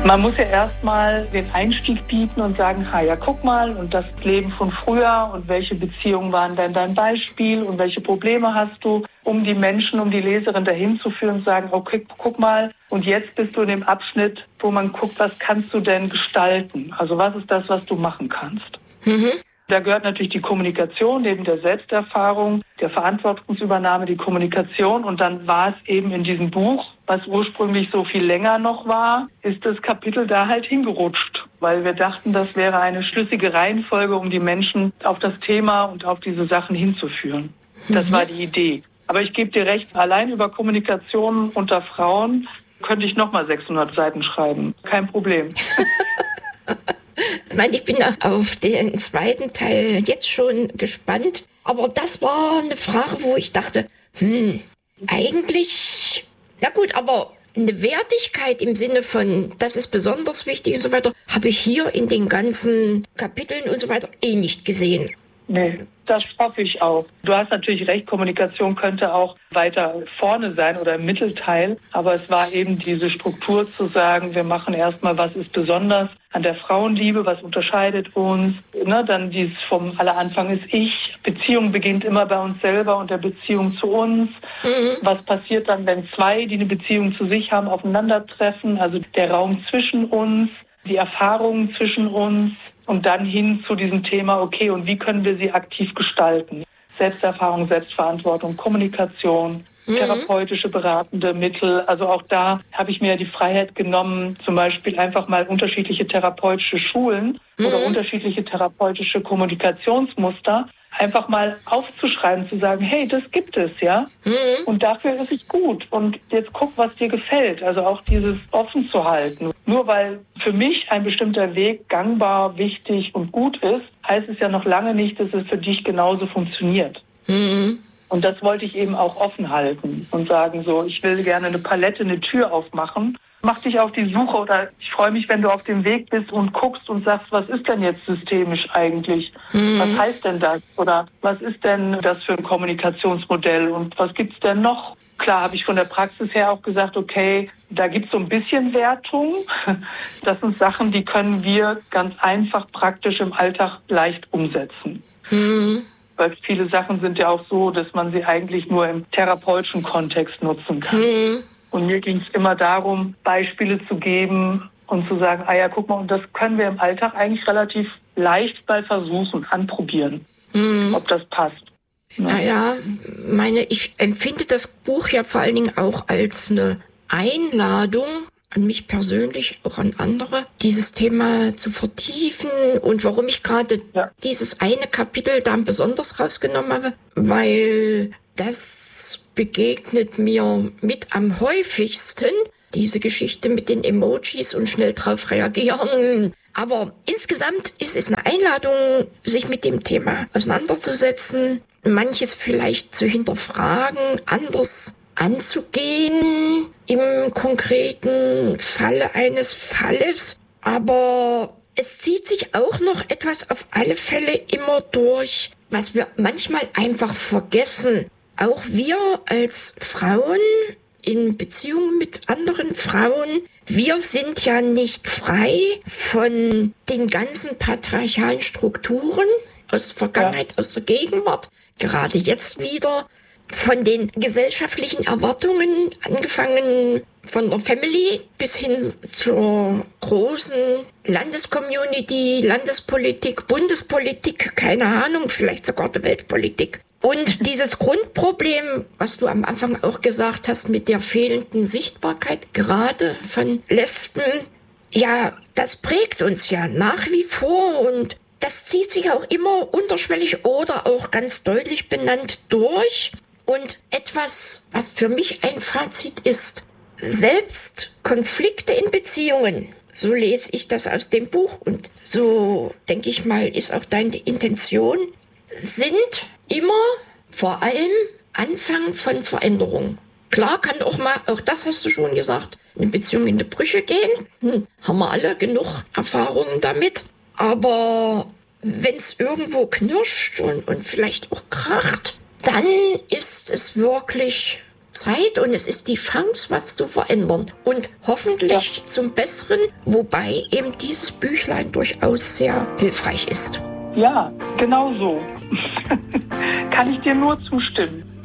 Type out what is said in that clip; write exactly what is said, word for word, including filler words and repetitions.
Man muss ja erstmal den Einstieg bieten und sagen, ha, ja, guck mal, und das Leben von früher und welche Beziehungen waren denn dein Beispiel und welche Probleme hast du, um die Menschen, um die Leserin dahin zu führen und sagen, okay, guck mal, und jetzt bist du in dem Abschnitt, wo man guckt, was kannst du denn gestalten? Also was ist das, was du machen kannst? Mhm. Da gehört natürlich die Kommunikation, neben der Selbsterfahrung, der Verantwortungsübernahme, die Kommunikation. Und dann war es eben in diesem Buch, was ursprünglich so viel länger noch war, ist das Kapitel da halt hingerutscht. Weil wir dachten, das wäre eine schlüssige Reihenfolge, um die Menschen auf das Thema und auf diese Sachen hinzuführen. Das mhm. war die Idee. Aber ich gebe dir recht, allein über Kommunikation unter Frauen könnte ich nochmal sechshundert Seiten schreiben. Kein Problem. Ich meine, ich bin auf den zweiten Teil jetzt schon gespannt. Aber das war eine Frage, wo ich dachte, hm, eigentlich, na gut, aber eine Wertigkeit im Sinne von, das ist besonders wichtig und so weiter, habe ich hier in den ganzen Kapiteln und so weiter eh nicht gesehen. Nee, das hoffe ich auch. Du hast natürlich recht, Kommunikation könnte auch weiter vorne sein oder im Mittelteil. Aber es war eben diese Struktur zu sagen, wir machen erstmal, was ist besonders an der Frauenliebe, was unterscheidet uns. Ne, dann dieses vom aller Anfang ist ich. Beziehung beginnt immer bei uns selber und der Beziehung zu uns. Mhm. Was passiert dann, wenn zwei, die eine Beziehung zu sich haben, aufeinandertreffen? Also der Raum zwischen uns, die Erfahrungen zwischen uns. Und dann hin zu diesem Thema, okay, und wie können wir sie aktiv gestalten? Selbsterfahrung, Selbstverantwortung, Kommunikation, mhm. therapeutische beratende Mittel. Also auch da habe ich mir die Freiheit genommen, zum Beispiel einfach mal unterschiedliche therapeutische Schulen mhm. oder unterschiedliche therapeutische Kommunikationsmuster einfach mal aufzuschreiben, zu sagen, hey, das gibt es, ja, mhm. und dafür ist es gut und jetzt guck, was dir gefällt, also auch dieses offen zu halten. Nur weil für mich ein bestimmter Weg gangbar, wichtig und gut ist, heißt es ja noch lange nicht, dass es für dich genauso funktioniert. Mhm. Und das wollte ich eben auch offen halten und sagen so, ich will gerne eine Palette, eine Tür aufmachen. Mach dich auf die Suche oder ich freue mich, wenn du auf dem Weg bist und guckst und sagst, was ist denn jetzt systemisch eigentlich? Mhm. Was heißt denn das? Oder was ist denn das für ein Kommunikationsmodell und was gibt's denn noch? Klar habe ich von der Praxis her auch gesagt, okay, da gibt's so ein bisschen Wertung. Das sind Sachen, die können wir ganz einfach praktisch im Alltag leicht umsetzen. Mhm. Weil viele Sachen sind ja auch so, dass man sie eigentlich nur im therapeutischen Kontext nutzen kann. Mhm. Und mir ging es immer darum, Beispiele zu geben und zu sagen, ah ja, guck mal, und das können wir im Alltag eigentlich relativ leicht mal versuchen, anprobieren, mhm. ob das passt. Ja. Naja, meine, ich empfinde das Buch ja vor allen Dingen auch als eine Einladung an mich persönlich, auch an andere, dieses Thema zu vertiefen und warum ich gerade ja. dieses eine Kapitel da besonders rausgenommen habe, weil das begegnet mir mit am häufigsten, diese Geschichte mit den Emojis und schnell drauf reagieren. Aber insgesamt ist es eine Einladung, sich mit dem Thema auseinanderzusetzen, manches vielleicht zu hinterfragen, anders anzugehen im konkreten Falle eines Falles. Aber es zieht sich auch noch etwas auf alle Fälle immer durch, was wir manchmal einfach vergessen. Auch wir als Frauen in Beziehungen mit anderen Frauen, wir sind ja nicht frei von den ganzen patriarchalen Strukturen aus der Vergangenheit, ja. aus der Gegenwart, gerade jetzt wieder, von den gesellschaftlichen Erwartungen, angefangen von der Family bis hin zur großen Landescommunity, Landespolitik, Bundespolitik, keine Ahnung, vielleicht sogar der Weltpolitik. Und dieses Grundproblem, was du am Anfang auch gesagt hast, mit der fehlenden Sichtbarkeit, gerade von Lesben, ja, das prägt uns ja nach wie vor und das zieht sich auch immer unterschwellig oder auch ganz deutlich benannt durch. Und etwas, was für mich ein Fazit ist, selbst Konflikte in Beziehungen, so lese ich das aus dem Buch und so, denke ich mal, ist auch deine Intention, sind immer vor allem Anfang von Veränderung. Klar kann auch mal, auch das hast du schon gesagt, eine Beziehung in die Brüche gehen. Hm, haben wir alle genug Erfahrungen damit. Aber wenn es irgendwo knirscht und, und vielleicht auch kracht, dann ist es wirklich Zeit und es ist die Chance, was zu verändern. Und hoffentlich ja. zum Besseren, wobei eben dieses Büchlein durchaus sehr hilfreich ist. Ja, genau so. Kann ich dir nur zustimmen.